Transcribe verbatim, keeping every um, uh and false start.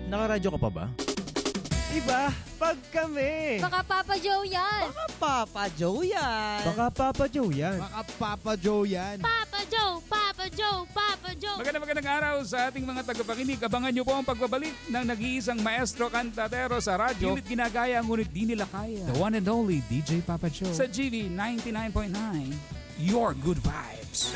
Nakaradyo ka pa ba? Iba, pag kami. Baka Papa Joe yan. Baka Papa Joe yan. Baka Papa Joe yan. Baka Papa Joe yan. Papa Joe, Papa Joe, Papa Joe. Magandang magandang araw sa ating mga tagapakinig. Abangan niyo po ang pagbabalik ng nag-iisang maestro kantatero sa radyo. Pilit ginagaya ngunit di nila kaya. The one and only D J Papa Joe. Sa G V ninety-nine point nine, Your Good Vibes.